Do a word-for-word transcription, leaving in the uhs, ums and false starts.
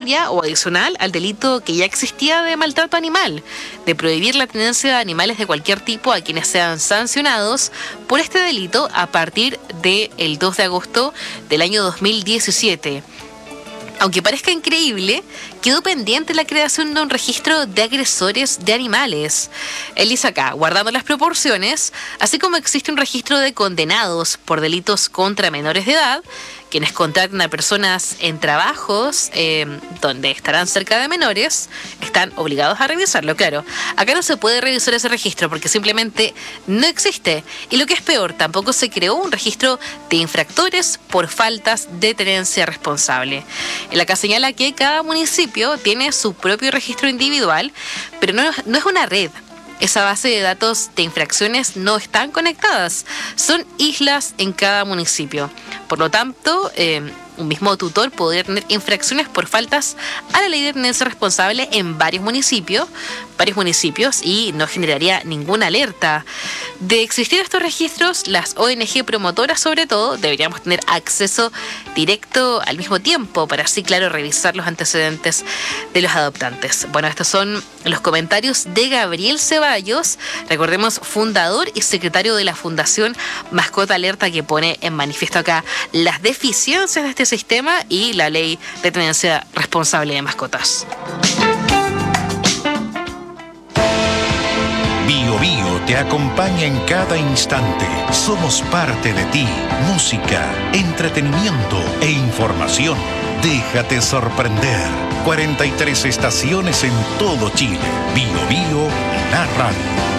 complementaria o adicional al delito que ya existía de maltrato animal, de prohibir la tenencia de animales de cualquier tipo a quienes sean sancionados por este delito a partir del dos de agosto del año dos mil diecisiete. Aunque parezca increíble, quedó pendiente la creación de un registro de agresores de animales. Él dice acá, guardando las proporciones, así como existe un registro de condenados por delitos contra menores de edad, quienes contraten a personas en trabajos eh, donde estarán cerca de menores, están obligados a revisarlo, claro. Acá no se puede revisar ese registro porque simplemente no existe. Y lo que es peor, tampoco se creó un registro de infractores por faltas de tenencia responsable. El acá señala que cada municipio tiene su propio registro individual, pero no, no es una red. Esa base de datos de infracciones no están conectadas, son islas en cada municipio. Por lo tanto, eh, un mismo tutor podría tener infracciones por faltas a la ley de tenencia responsable en varios municipios, varios municipios y no generaría ninguna alerta. De existir estos registros, las O N G promotoras sobre todo deberíamos tener acceso directo al mismo tiempo para así, claro, revisar los antecedentes de los adoptantes. Bueno, estos son los comentarios de Gabriel Ceballos, recordemos, fundador y secretario de la Fundación Mascota Alerta, que pone en manifiesto acá las deficiencias de este sistema y la ley de tenencia responsable de mascotas. Bio Bio te acompaña en cada instante. Somos parte de ti. Música, entretenimiento e información. Déjate sorprender. cuarenta y tres estaciones en todo Chile. Bio Bio, la radio.